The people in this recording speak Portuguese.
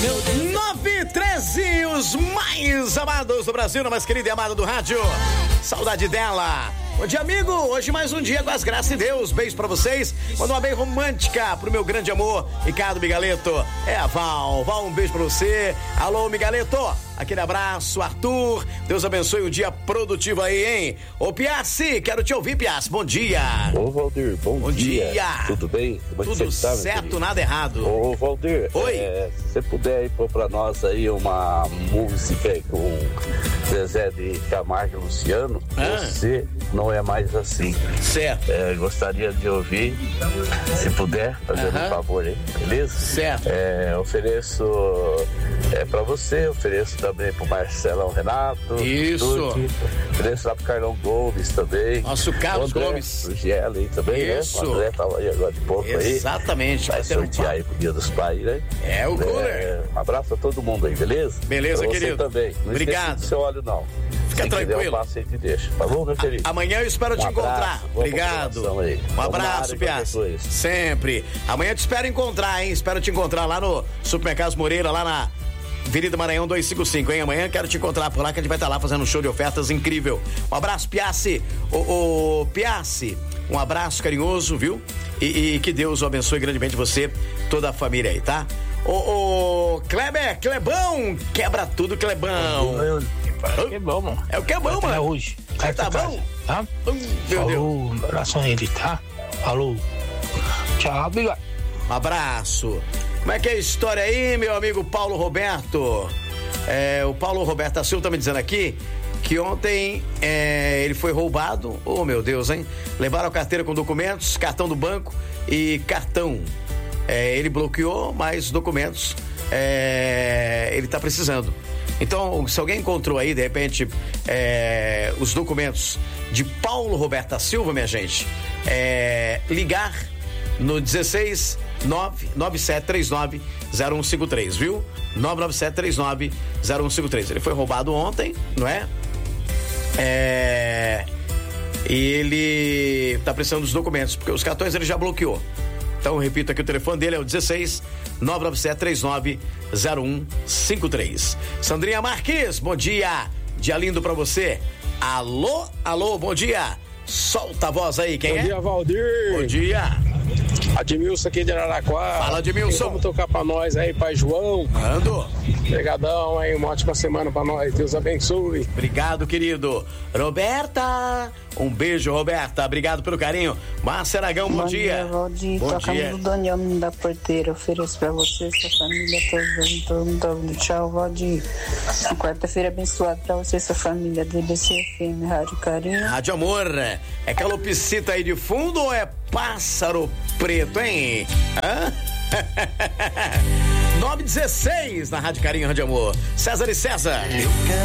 9h13, os mais amados do Brasil, mais querida e amada do rádio. Saudade dela. Bom dia, amigo. Hoje mais um dia com as graças de Deus. Beijo pra vocês. Manda uma bem romântica pro meu grande amor, Ricardo Migaleto. É a Val. Val, um beijo pra você. Alô, Migaleto. Aquele abraço, Arthur. Deus abençoe o dia produtivo aí, hein? Ô, Piassi, quero te ouvir, Piassi. Bom dia. Ô, Valdir, bom dia. Tudo bem? Como tudo você tá, certo, nada errado. Ô, Valdir, oi. Se você puder aí pôr pra nós aí uma música com Zezé de Camargo e Luciano, Você Não É Mais Assim. Certo. Gostaria de ouvir, se puder, fazendo um favor aí, beleza? Certo. Ofereço pra você, ofereço também pro Marcelão Renato. Isso. Ofereço lá pro Carlão Gomes também. Nosso Carlos Gomes. O Giela aí também, isso. Né? O André tava aí agora de pouco aí. Exatamente. Vai sortear aí pro Dia dos Pais, né? É o cooler. Um abraço a todo mundo aí, beleza? Beleza, pra você querido. Também. Não obrigado. Do seu óleo, não. Fica tranquilo. Se quiser, eu passo aí e te deixo. Falou, meu querido? Amanhã eu espero te encontrar. Obrigado. Um abraço, Piazza. Sempre. Amanhã eu te espero encontrar, hein? Espero te encontrar lá no Supermercados Moreira, lá na Avenida Maranhão 255, hein? Amanhã quero te encontrar por lá, que a gente vai estar lá fazendo um show de ofertas incrível. Um abraço, Piassi. Ô, Piassi, um abraço carinhoso, viu? E que Deus o abençoe grandemente você, toda a família aí, tá? Ô, Kleber, Clebão, quebra tudo, Clebão. Que bom, mano. É o que é bom, mano. Hoje. Tá bom? Tá? Falou, um abraço a ele, tá? Falou. Tchau, obrigado. Um abraço. Como é que é a história aí, meu amigo Paulo Roberto? O Paulo Roberto da Silva tá me dizendo aqui que ontem ele foi roubado. Oh, meu Deus, hein? Levaram a carteira com documentos, cartão do banco e cartão. Ele bloqueou, mas documentos ele tá precisando. Então, se alguém encontrou aí, de repente, os documentos de Paulo Roberto da Silva, minha gente, ligar no 16 99739-0153, viu? 99739-0153. Ele foi roubado ontem, não é? E ele tá precisando dos documentos, porque os cartões ele já bloqueou. Então, eu repito aqui, o telefone dele é o 16 99739-0153. Sandrinha Marques, bom dia. Dia lindo pra você. Alô, alô, bom dia. Solta a voz aí, quem é? Bom dia, Valdir. Bom dia. Admilson aqui de Araraquara. Fala, Admilson. Vamos tocar pra nós aí, Pai João. Mando. Obrigadão aí, uma ótima semana pra nós. Deus abençoe. Obrigado, querido. Roberta, um beijo, Roberta. Obrigado pelo carinho. Márcia Aragão, bom dia. Valdir. Toca do Daniel da Porteira. Ofereço pra você, sua família, todo mundo. Tchau, Valdir. Uma quarta-feira abençoada pra você, sua família. DBC FM, Rádio Carinho. Rádio Amor. É calopsita aí de fundo ou é pássaro preto, hein? 9h16 na Rádio Carinho, Rádio Amor. César e César.